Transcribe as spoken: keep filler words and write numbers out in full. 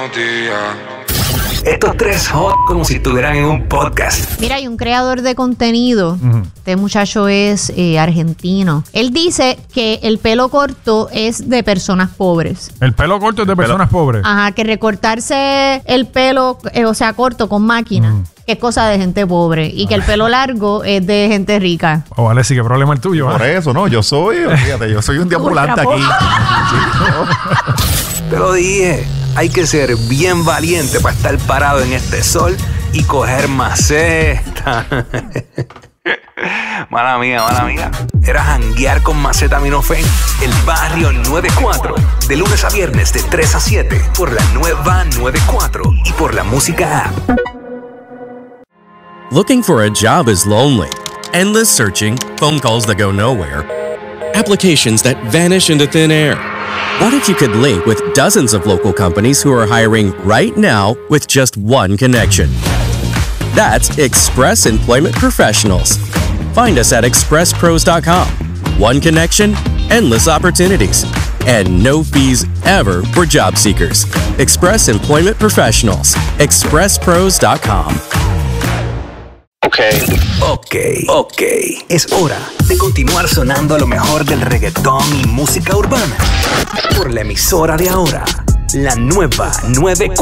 Estos tres hot como si estuvieran en un podcast. Mira, hay un creador de contenido. Uh-huh. Este muchacho es eh, argentino. Él dice que el pelo corto es de personas pobres. El pelo corto es de personas pelo. pobres. Ajá, que recortarse el pelo, eh, o sea, corto con máquina, uh-huh. que es cosa de gente pobre. Y que el pelo largo es de gente rica. Oh, vale, sí, ¿qué problema el tuyo? Por ¿eh? eso, no, yo soy, fíjate, yo soy un deambulante aquí. Te lo dije. Hay que ser bien valiente para estar parado en este sol y coger maceta. Mala mía, mala mía. Era janguear con Macetaminofen, el barrio noventa y cuatro. De lunes a viernes de tres a siete por la nueva noventa y cuatro y por la música app. Looking for a job is lonely. Endless searching, phone calls that go nowhere, applications that vanish into thin air. What if you could link with dozens of local companies who are hiring right now with just one connection? That's Express Employment Professionals. Find us at express pros dot com. One connection, endless opportunities, and no fees ever for job seekers. Express Employment Professionals. express pros dot com. Ok, ok, ok. Es hora de continuar sonando lo mejor del reggaetón y música urbana por la emisora de ahora, la nueva noventa y cuatro.